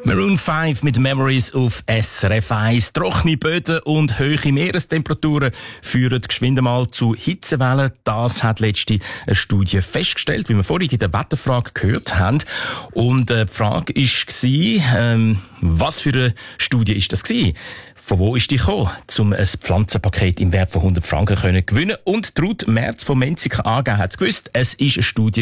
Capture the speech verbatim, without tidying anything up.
Maroon fünf mit Memories auf S R F eins. Trockene Böden und hohe Meerestemperaturen führen geschwind mal zu Hitzewellen. Das hat letzte eine Studie festgestellt, wie wir vorhin in der Wetterfrage gehört haben. Und äh, die Frage war, ähm, was für eine Studie ist das gewesen? Von wo ist die gekommen, um ein Pflanzenpaket im Wert von hundert Franken können gewinnen? Und Ruth Merz von Menziken A G hat es gewusst, es ist eine Studie